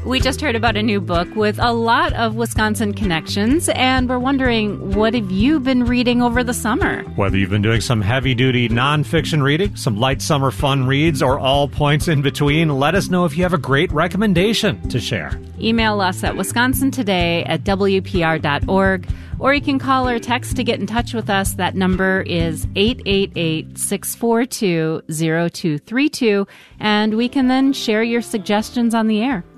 We just heard about a new book with a lot of Wisconsin connections, and we're wondering, what have you been reading over the summer? Whether you've been doing some heavy-duty nonfiction reading, some light summer fun reads, or all points in between, let us know if you have a great recommendation to share. Email us at wisconsintoday@wpr.org, or you can call or text to get in touch with us. That number is 888-642-0232, and we can then share your suggestions on the air.